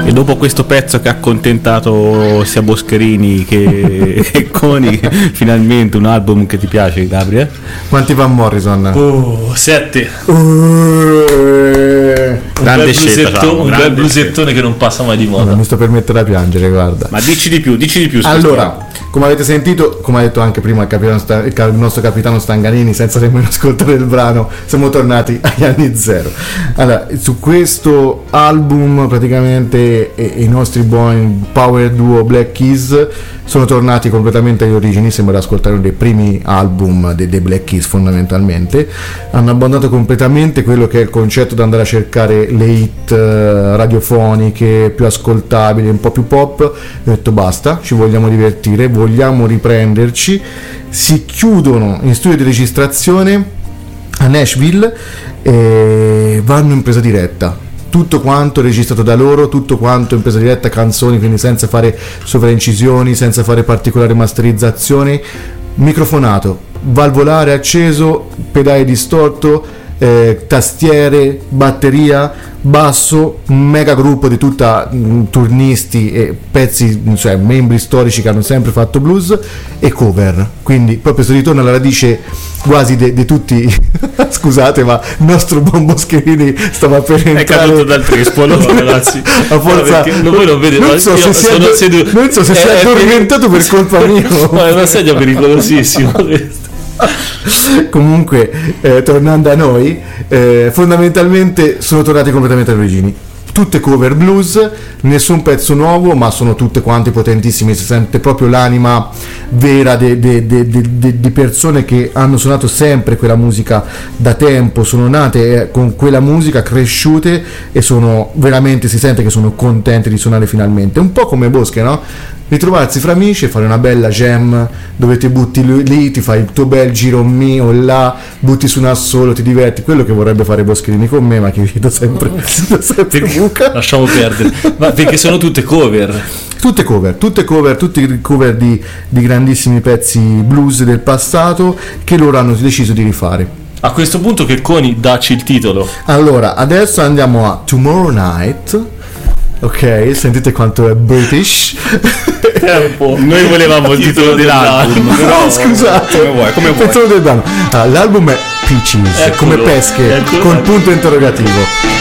E dopo questo pezzo che ha accontentato sia Boscherini che Coni, finalmente un album che ti piace, Gabriel? Quanti Van Morrison? 7. Grande scelta, un bel blusettone che non passa mai di moda. Mi sto per mettere a piangere, guarda. Ma dici di più. Allora, come avete sentito, come ha detto anche prima il nostro capitano Stanganini, senza nemmeno ascoltare il brano, siamo tornati agli anni zero. Allora, su questo album praticamente i nostri buoni power duo Black Keys sono tornati completamente agli origini. Sembra ascoltare uno dei primi album dei Black Keys, fondamentalmente. Hanno abbandonato completamente quello che è il concetto di andare a cercare le hit radiofoniche più ascoltabili, un po' più pop. Ho detto basta, ci vogliamo divertire, vogliamo riprenderci. Si chiudono in studio di registrazione a Nashville e vanno in presa diretta. Tutto quanto registrato da loro, tutto quanto in presa diretta, canzoni, quindi senza fare sovraincisioni, senza fare particolari masterizzazioni, microfonato, valvolare acceso, pedale distorto, tastiere, batteria, basso, un mega gruppo di tutta turnisti e pezzi, cioè membri storici che hanno sempre fatto blues, e cover. Quindi proprio si ritorna alla radice quasi di tutti. Scusate, ma il nostro buon Boscherini stava per entrare, è caduto dal trespolo, ragazzi. A forza, voi non vedete, non so se si è addormentato per colpa mia. Ma è una sedia pericolosissima. Comunque, tornando a noi, fondamentalmente sono tornati completamente alle origini. Tutte cover blues, nessun pezzo nuovo, ma sono tutte quante potentissime. Si sente proprio l'anima vera di persone che hanno suonato sempre quella musica da tempo, sono nate con quella musica, cresciute, e sono veramente, si sente che sono contenti di suonare finalmente. Un po' come Bosche, no? Ritrovarsi fra amici e fare una bella jam dove ti butti lì, ti fai il tuo bel giro mio là, butti su un assolo, ti diverti. Quello che vorrebbe fare Boscherini con me, ma che vedo sempre buca. Lasciamo perdere. Ma perché sono tutte cover, tutti cover di grandissimi pezzi blues del passato che loro hanno deciso di rifare. A questo punto, che Coni, dacci il titolo. Allora, adesso andiamo a Tomorrow Night. Ok, sentite quanto è British. Noi volevamo il titolo dell'album, però scusate, come vuoi. Il titolo del brano. L'album è Peaches, come pesche, col punto interrogativo.